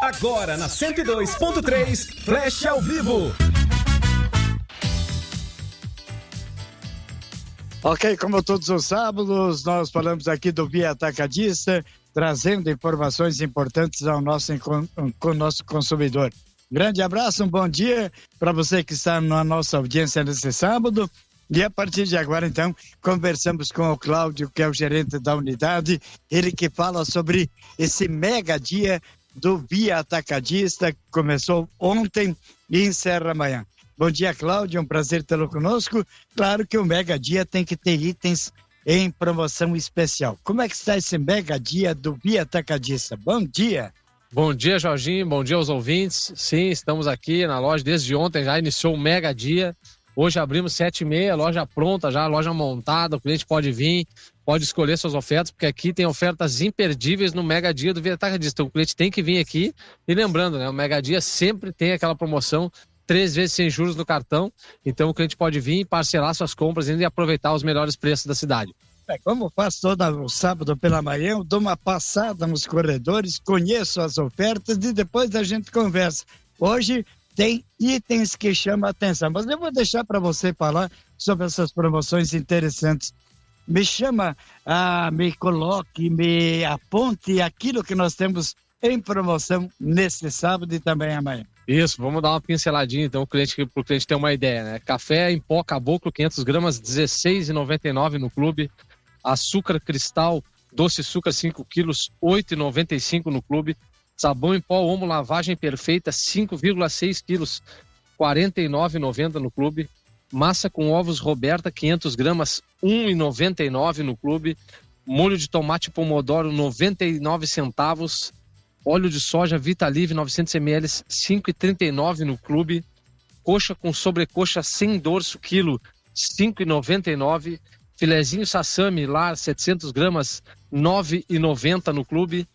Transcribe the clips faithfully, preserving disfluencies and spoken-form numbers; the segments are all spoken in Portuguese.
Agora na cento e dois ponto três, Flash ao vivo. Ok, como todos os sábados, nós falamos aqui do Via Atacadista, trazendo informações importantes ao nosso, com o nosso consumidor. Grande abraço, um bom dia para você que está na nossa audiência nesse sábado. E a partir de agora, então, conversamos com o Cláudio, que é o gerente da unidade, ele que fala sobre esse mega dia do Via Atacadista, que começou ontem e encerra amanhã. Bom dia, Cláudio, é um prazer tê-lo conosco. Claro que o mega dia tem que ter itens em promoção especial. Como é que está esse mega dia do Via Atacadista? Bom dia. Bom dia, Jorginho, bom dia aos ouvintes. Sim, estamos aqui na loja desde ontem, já iniciou o mega dia. Hoje abrimos sete e meia, loja pronta já, loja montada, o cliente pode vir, pode escolher suas ofertas, porque aqui tem ofertas imperdíveis no mega dia do Via Atacadista. Então o cliente tem que vir aqui e lembrando, né, o mega dia sempre tem aquela promoção três vezes sem juros no cartão, então o cliente pode vir e parcelar suas compras e aproveitar os melhores preços da cidade. É, como faço todo sábado pela manhã, eu dou uma passada nos corredores, conheço as ofertas e depois a gente conversa. Hoje tem itens que chamam a atenção, mas eu vou deixar para você falar sobre essas promoções interessantes. Me chama, ah, me coloque, me aponte aquilo que nós temos em promoção nesse sábado e também amanhã. Isso, vamos dar uma pinceladinha então para o cliente ter uma ideia, né? Café em pó Caboclo, quinhentas gramas, dezesseis reais e noventa e nove centavos no clube. Açúcar cristal, doce açúcar cinco quilos, oito reais e noventa e cinco centavos no clube. Sabão em pó Omo lavagem perfeita, cinco vírgula seis quilos, quarenta e nove reais e noventa centavos no clube. Massa com ovos Roberta, quinhentas gramas, um real e noventa e nove centavos no clube. Molho de tomate pomodoro, noventa e nove centavos. Óleo de soja Vitalive, novecentos mililitros, cinco reais e trinta e nove centavos no clube. Coxa com sobrecoxa sem dorso, quilo, cinco reais e noventa e nove centavos. Filezinho Sassami Lar, setecentas gramas, nove reais e noventa centavos no clube.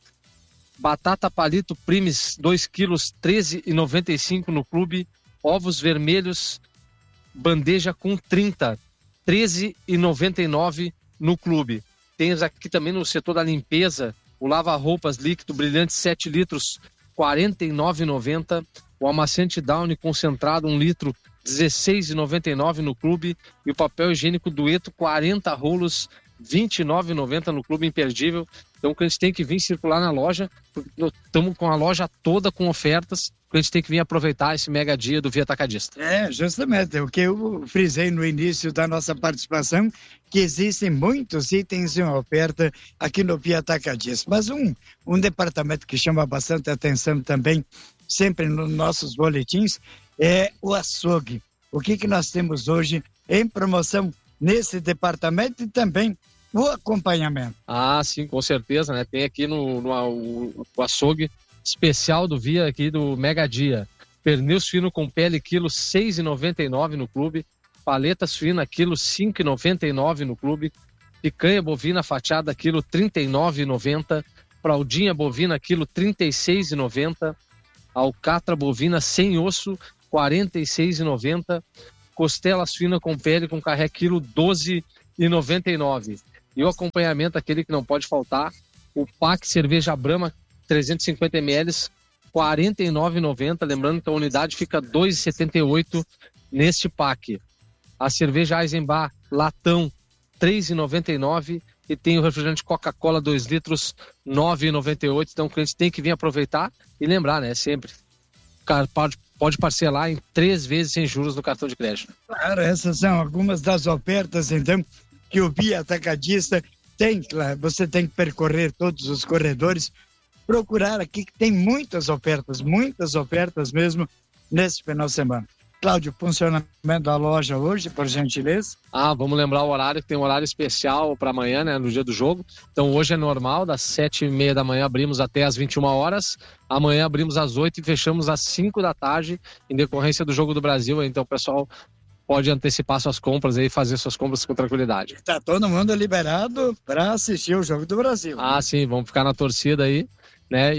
Batata Palito Primes, dois quilos, treze reais e noventa e cinco centavos no clube. Ovos vermelhos, bandeja com trinta, treze reais e noventa e nove centavos no clube. Temos aqui também no setor da limpeza, o lava-roupas líquido brilhante sete litros, quarenta e nove reais e noventa centavos. O amaciante Downy concentrado um litro, dezesseis reais e noventa e nove centavos no clube. E o papel higiênico Dueto, quarenta rolos, vinte e nove reais e noventa centavos no clube, imperdível. Então o cliente tem que vir circular na loja, estamos com a loja toda com ofertas, o cliente tem que vir aproveitar esse mega dia do Via Atacadista. É, justamente, o que eu frisei no início da nossa participação, que existem muitos itens em oferta aqui no Via Atacadista, mas um, um departamento que chama bastante atenção também, sempre nos nossos boletins, é o açougue. O que que nós temos hoje em promoção nesse departamento e também o acompanhamento? Ah, sim, com certeza, né? Tem aqui no, no o, o açougue especial do Via aqui do Mega Dia. Pernil suíno com pele, quilo, seis reais e noventa e nove centavos no clube. Paleta suína, quilo, cinco reais e noventa e nove centavos no clube. Picanha bovina fatiada, quilo, trinta e nove reais e noventa centavos. Fraldinha bovina, quilo, trinta e seis reais e noventa centavos. Alcatra bovina sem osso, quarenta e seis reais e noventa centavos. Costela suína com pele com carré, quilo, doze reais e noventa e nove centavos. E o acompanhamento, aquele que não pode faltar, o pack cerveja Brahma, trezentos e cinquenta mililitros, quarenta e nove reais e noventa centavos. Lembrando que a unidade fica dois reais e setenta e oito centavos neste pack. A cerveja Eisenbach latão, três reais e noventa e nove centavos. E tem o refrigerante Coca-Cola dois litros, nove reais e noventa e oito centavos. Então o cliente tem que vir aproveitar e lembrar, né? Sempre. O cara pode, pode parcelar em três vezes sem juros no cartão de crédito. Claro, essas são algumas das ofertas, então, que o Via Atacadista tem. Claro, você tem que percorrer todos os corredores, procurar aqui que tem muitas ofertas, muitas ofertas mesmo nesse final de semana. Cláudio, funcionamento da loja hoje, por gentileza? Ah, vamos lembrar o horário, que tem um horário especial para amanhã, né, no dia do jogo. Então hoje é normal, das sete e meia da manhã abrimos até às vinte e uma horas. Amanhã abrimos às oito e fechamos às cinco da tarde, em decorrência do Jogo do Brasil. Então o pessoal pode antecipar suas compras e fazer suas compras com tranquilidade. Tá todo mundo liberado para assistir o Jogo do Brasil. Ah, sim, vamos ficar na torcida aí, né,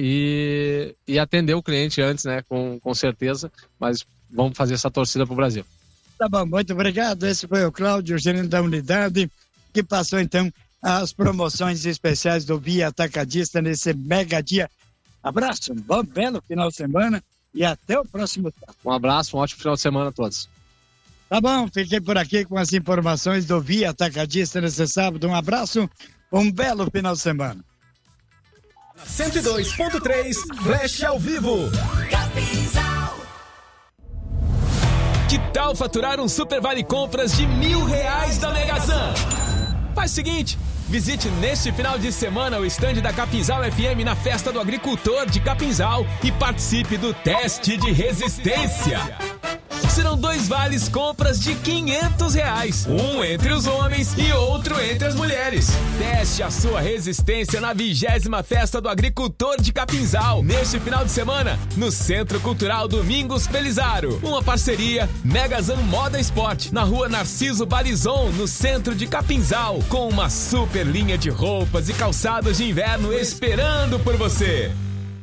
e, e atender o cliente antes, né, com, com certeza, mas vamos fazer essa torcida pro Brasil. Tá bom, muito obrigado. Esse foi o Cláudio, gerente da unidade, que passou então as promoções especiais do Via Atacadista nesse mega dia Abraço, um bom, belo final de semana e até o próximo sábado. Um abraço, um ótimo final de semana a todos. Tá bom, fiquei por aqui com as informações do Via Atacadista nesse sábado. Um abraço, um belo final de semana. cento e dois ponto três, Flash ao vivo. Que tal faturar um Super Vale Compras de mil reais da Megazan? Faz o seguinte, visite neste final de semana o estande da Capinzal F M na Festa do Agricultor de Capinzal e participe do teste de resistência. Serão dois vales compras de quinhentos reais, um entre os homens e outro entre as mulheres. Teste a sua resistência na vigésima Festa do Agricultor de Capinzal, neste final de semana, no Centro Cultural Domingos Pelizaro. Uma parceria Megazan Moda Esporte, na rua Narciso Barizon, no centro de Capinzal, com uma super linha de roupas e calçados de inverno esperando por você.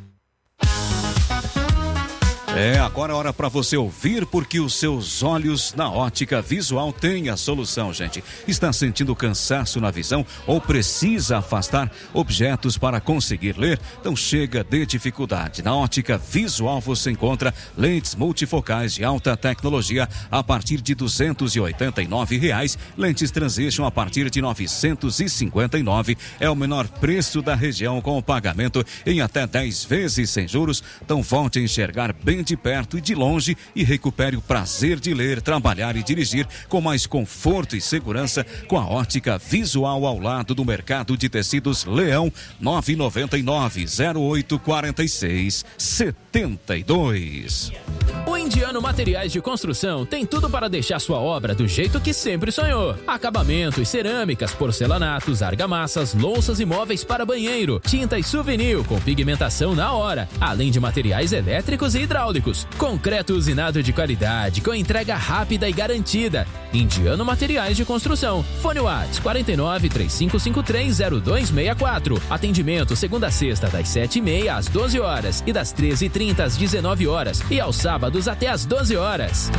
É, agora é hora para você ouvir, porque os seus olhos na Ótica Visual têm a solução, gente. Está sentindo cansaço na visão ou precisa afastar objetos para conseguir ler? Então chega de dificuldade. Na Ótica Visual você encontra lentes multifocais de alta tecnologia a partir de duzentos e oitenta e nove reais, lentes Transition a partir de novecentos e cinquenta e nove. É o menor preço da região, com o pagamento em até dez vezes sem juros. Então volte a enxergar bem de perto e de longe e recupere o prazer de ler, trabalhar e dirigir com mais conforto e segurança com a Ótica Visual, ao lado do Mercado de Tecidos Leão. Nove nove nove, zero oito quatro seis, sete dois. O Indiano Materiais de Construção tem tudo para deixar sua obra do jeito que sempre sonhou. Acabamentos, cerâmicas, porcelanatos, argamassas, louças e móveis para banheiro, tinta e souvenir com pigmentação na hora, além de materiais elétricos e hidráulicos. Concreto usinado de qualidade, com entrega rápida e garantida. Indiano Materiais de Construção. Fone WhatsApp quatro nove, três cinco cinco três, zero dois seis quatro. Atendimento segunda a sexta das sete e meia às doze horas e das treze e trinta às dezenove horas e aos sábados até às doze horas.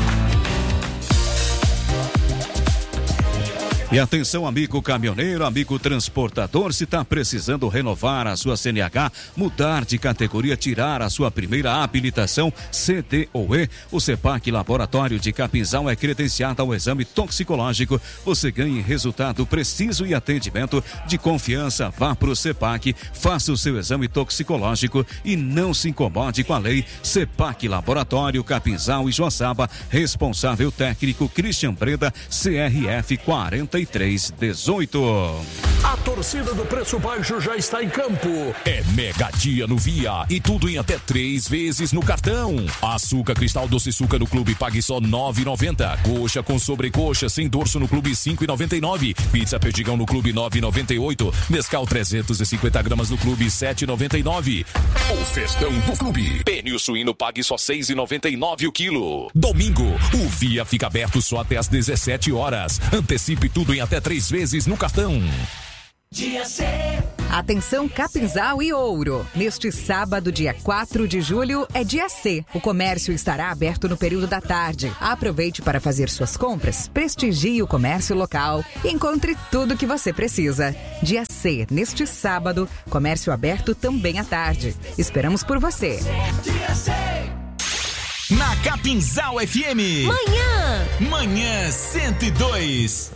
E atenção, amigo caminhoneiro, amigo transportador, se está precisando renovar a sua C N H, mudar de categoria, tirar a sua primeira habilitação C D ou E, o CEPAC Laboratório de Capinzal é credenciado ao exame toxicológico. Você ganha resultado preciso e atendimento de confiança. Vá para o CEPAC, faça o seu exame toxicológico e não se incomode com a lei. CEPAC Laboratório Capinzal e Joaçaba, responsável técnico Christian Breda, C R F quarenta e três dezoito. A torcida do Preço Baixo já está em campo. É mega dia no Via e tudo em até três vezes no cartão. Açúcar Cristal Doce Açúcar no Clube pague só nove reais e noventa centavos. Coxa com sobrecoxa sem dorso no Clube cinco reais e noventa e nove centavos. Pizza Perdigão no Clube nove reais e noventa e oito centavos. Nescau trezentos e cinquenta gramas no Clube sete reais e noventa e nove centavos. O festão do Clube. Pênio suíno pague só seis reais e noventa e nove centavos o quilo. Domingo, o Via fica aberto só até às dezessete horas. Antecipe tudo em até três vezes no cartão. Dia C. Atenção Capinzal e Ouro. Neste sábado, dia quatro de julho, é dia C. O comércio estará aberto no período da tarde. Aproveite para fazer suas compras, prestigie o comércio local e encontre tudo o que você precisa. Dia C, neste sábado, comércio aberto também à tarde. Esperamos por você. Dia C. Na Capinzal F M. Manhã. Manhã cento e dois.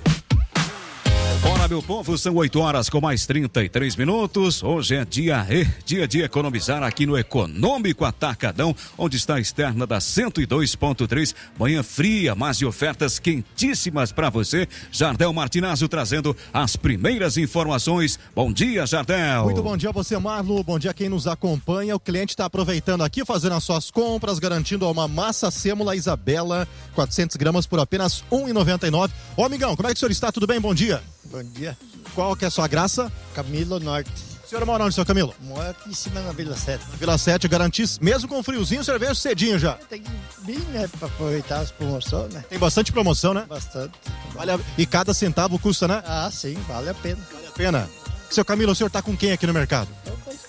Ora, meu povo, são oito horas com mais trinta e três minutos. Hoje é dia E, dia de economizar aqui no Econômico Atacadão, onde está a externa da cento e dois ponto três. Manhã fria, mas de ofertas quentíssimas para você. Jardel Martinazzo trazendo as primeiras informações. Bom dia, Jardel. Muito bom dia a você, Marlo. Bom dia a quem nos acompanha. O cliente está aproveitando aqui, fazendo as suas compras, garantindo uma massa sêmula Isabela, quatrocentas gramas por apenas um real e noventa e nove centavos. Ô, amigão, como é que o senhor está? Tudo bem? Bom dia. Bom dia. Qual que é a sua graça? Camilo Norte. O senhor mora onde, seu Camilo? Mora aqui em cima na Vila sete. Vila sete, garanti, mesmo com friozinho, o senhor veio cedinho já. Tem que vir, né, pra aproveitar as promoções, né? Tem bastante promoção, né? Bastante. Vale a... E cada centavo custa, né? Ah, sim, vale a pena. Vale a pena. Seu Camilo, o senhor tá com quem aqui no mercado? Tô com a esposa.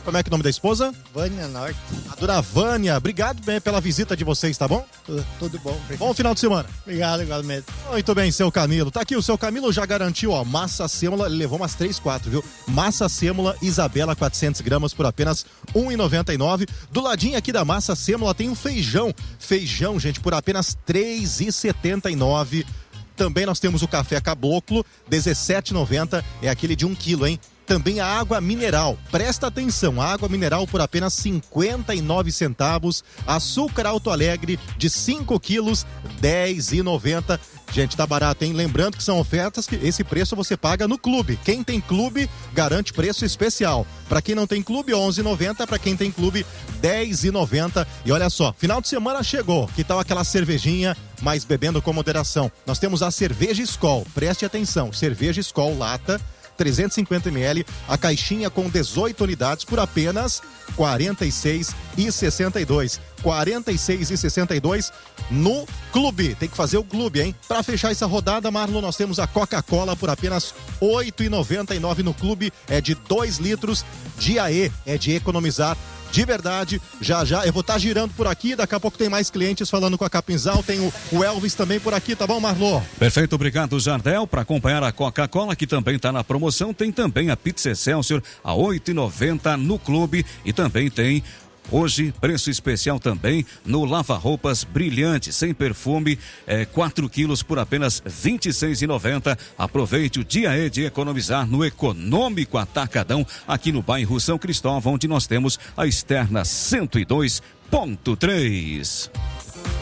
Como é que é o nome da esposa? Vânia Norte. A dona Vânia, obrigado bem pela visita de vocês, tá bom? Tudo, tudo bom. Obrigado. Bom final de semana. Obrigado, igualmente. Muito bem, seu Camilo. Tá aqui, o seu Camilo já garantiu, ó, massa sêmola, ele levou umas três, quatro, viu? Massa sêmola Isabela, quatrocentos gramas por apenas um real e noventa e nove centavos. Do ladinho aqui da massa sêmola tem um feijão. Feijão, gente, por apenas três reais e setenta e nove centavos. Também nós temos o café caboclo, dezessete reais e noventa centavos, é aquele de um quilo, hein? Também a água mineral, presta atenção, água mineral por apenas cinquenta e nove centavos, açúcar Alto Alegre de cinco quilos, dez reais e noventa centavos. Gente, tá barato, hein? Lembrando que são ofertas que esse preço você paga no clube. Quem tem clube garante preço especial. Para quem não tem clube, onze reais e noventa centavos. Para quem tem clube, dez reais e noventa centavos. E olha só, final de semana chegou. Que tal aquela cervejinha, mas bebendo com moderação? Nós temos a cerveja Skol. Preste atenção, cerveja Skol lata, trezentos e cinquenta mililitros, a caixinha com dezoito unidades por apenas quarenta e seis reais e sessenta e dois centavos. quarenta e seis reais e sessenta e dois centavos no clube. Tem que fazer o clube, hein? Para fechar essa rodada, Marlon, nós temos a Coca-Cola por apenas oito reais e noventa e nove centavos no clube. É de dois litros. Dia E é de economizar de verdade. Já já eu vou estar tá girando por aqui, daqui a pouco tem mais clientes falando com a Capinzal, tem o, o Elvis também por aqui, tá bom, Marlon? Perfeito, obrigado, Jardel. Para acompanhar a Coca-Cola, que também está na promoção, tem também a Pizza Excelsior a oito reais e noventa centavos no clube e também tem hoje, preço especial também no lava-roupas Brilhante, sem perfume, é, quatro quilos por apenas vinte e seis reais e noventa centavos. Aproveite o dia E de economizar no Econômico Atacadão, aqui no bairro São Cristóvão, onde nós temos a externa cento e dois ponto três.